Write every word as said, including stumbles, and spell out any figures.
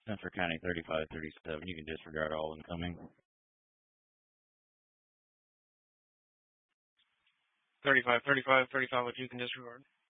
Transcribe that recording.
Central County thirty-five thirty-seven. You can disregard all incoming. thirty-five thirty-five thirty-five, which you can disregard.